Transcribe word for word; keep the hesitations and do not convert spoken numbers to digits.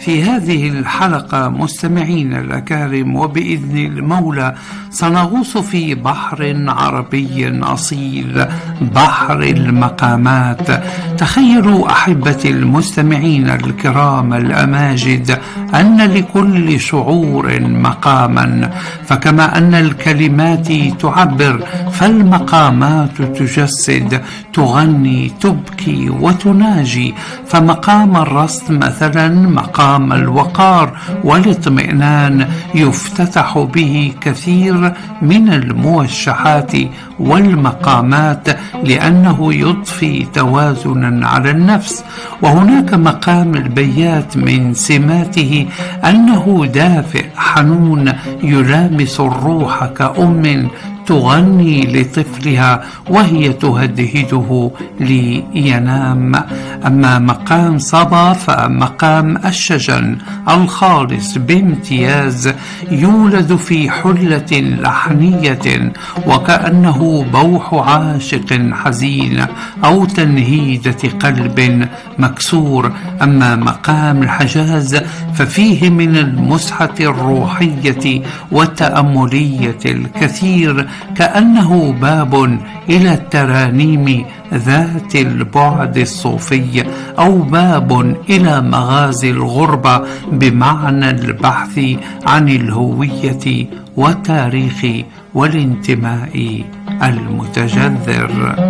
في هذه الحلقة مستمعين الأكارم وبإذن المولى سنغوص في بحر عربي أصيل، بحر المقامات. تخيلوا أحبتي المستمعين الكرام الأماجد أن لكل شعور مقاما، فكما أن الكلمات تعبر فالمقامات تجسد، تغني، تبكي وتناجي. فمقام الرصد مثلا مقام الوقار والاطمئنان يفتتح به كثير من الموشحات والمقامات لأنه يضفي توازنا على النفس. وهناك مقام البيات من سماته أنه دافئ حنون يلامس الروح كأم تغني لطفلها وهي تهدهده لينام. أما مقام صبا فمقام الشجن الخالص بامتياز، يولد في حلة لحنية وكأنه بوح عاشق حزين أو تنهيدة قلب مكسور. أما مقام الحجاز ففيه من المسحة الروحية والتأملية الكثير، كأنه باب إلى الترانيم ذات البعد الصوفي، أو باب إلى مغازي الغربة بمعنى البحث عن الهوية والتاريخ والانتماء المتجذر.